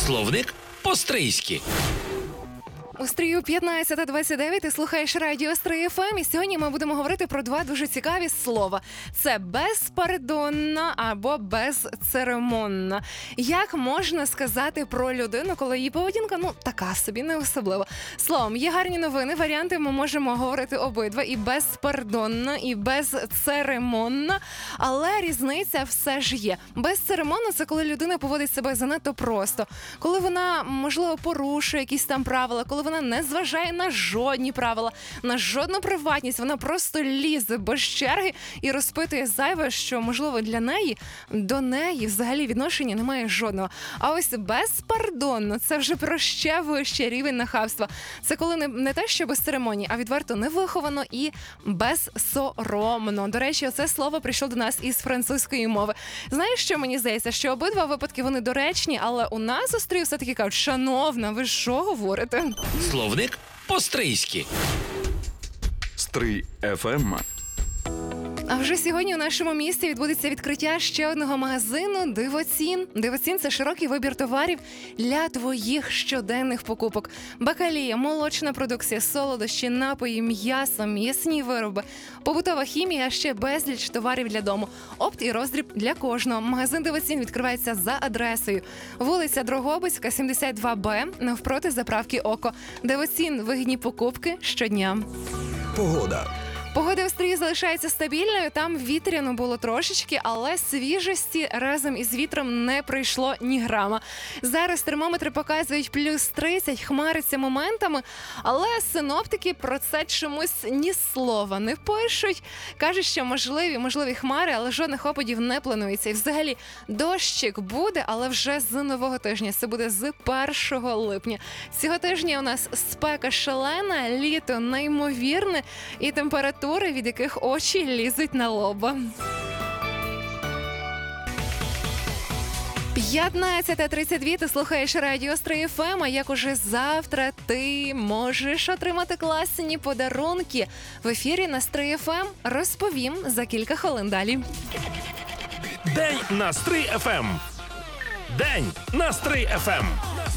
Словник по-стрийськи. У Стрию 15:29, ти слухаєш радіо Стрий ФМ, і сьогодні ми будемо говорити про два дуже цікаві слова. Це безпардонна або безцеремонна. Як можна сказати про людину, коли її поведінка, така собі, не особливо. Словом, є гарні новини, варіанти ми можемо говорити обидва, і безпардонна, і безцеремонна, але різниця все ж є. Безцеремонна – це коли людина поводить себе занадто просто, коли вона, можливо, порушує якісь там правила, коли вона не зважає на жодні правила, на жодну приватність, вона просто лізе без черги і розпитує зайве, що, можливо, для неї, до неї взагалі відношення немає жодного. А ось безпардонно – це вже про ще вищий рівень нахабства. Це коли не те, що без церемонії, а відверто невиховано і безсоромно. До речі, оце слово прийшло до нас із французької мови. Знаєш, що мені здається? Що обидва випадки, вони доречні, але у нас у Стрию все-таки кажуть: шановна, ви що говорите? Словник по-стрийськи. Стрий ФМ. А вже сьогодні у нашому місті відбудеться відкриття ще одного магазину «Дивоцін». «Дивоцін» – це широкий вибір товарів для твоїх щоденних покупок. Бакалія, молочна продукція, солодощі, напої, м'ясо, м'ясні вироби, побутова хімія, а ще безліч товарів для дому. Опт і роздріб для кожного. Магазин «Дивоцін» відкривається за адресою: вулиця Дрогобицька, 72Б, навпроти заправки «Око». «Дивоцін» – вигідні покупки щодня. Погода. Погода в Стрії залишається стабільною, там вітряно було трошечки, але свіжості разом із вітром не прийшло ні грама. Зараз термометри показують плюс 30, хмариться моментами, але синоптики про це чомусь ні слова не пишуть. Кажуть, що можливі хмари, але жодних опадів не планується. І взагалі дощик буде, але вже з нового тижня. Це буде з 1 липня. Цього тижня у нас спека шалена, літо неймовірне і температура, від яких очі лізуть на лоба. 15:32, ти слухаєш радіо Стрий ФМ, а як уже завтра ти можеш отримати класні подарунки. В ефірі на Стрий ФМ розповім за кілька хвилин далі. День на Стрий ФМ. День на Стрий ФМ.